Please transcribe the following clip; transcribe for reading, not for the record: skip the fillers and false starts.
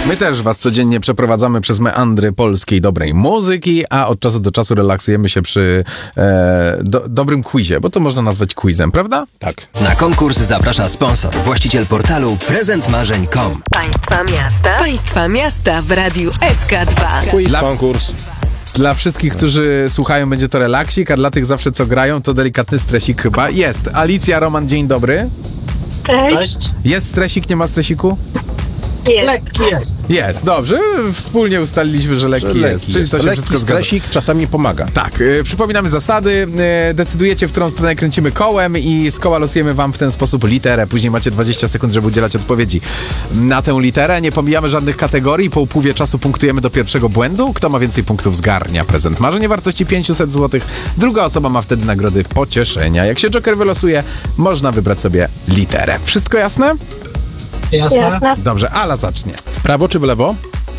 My też was codziennie przeprowadzamy przez meandry polskiej dobrej muzyki, a od czasu do czasu relaksujemy się przy dobrym quizie, bo to można nazwać quizem, prawda? Tak. Na konkurs zaprasza sponsor, właściciel portalu prezentmarzeń.com. Państwa miasta w Radiu SK2. Quiz, konkurs. Dla wszystkich, którzy słuchają, będzie to relaksik, a dla tych zawsze, co grają, to delikatny stresik chyba jest. Alicja, Roman, dzień dobry. Cześć. Jest stresik, nie ma stresiku? Jest. Lekki jest. Jest, dobrze. Wspólnie ustaliliśmy, że lekki jest. Czyli to się lekki wszystko zgadza. stresik czasami pomaga. Tak, przypominamy zasady, decydujecie, w którą stronę kręcimy kołem i z koła losujemy wam w ten sposób literę. Później macie 20 sekund, żeby udzielać odpowiedzi na tę literę. Nie pomijamy żadnych kategorii, po upływie czasu punktujemy do pierwszego błędu. Kto ma więcej punktów, zgarnia prezent marzenie wartości 500 zł. Druga osoba ma wtedy nagrody pocieszenia. Jak się Joker wylosuje, można wybrać sobie literę. Wszystko jasne? Jasne. Dobrze, Ala zacznie. W prawo czy w lewo?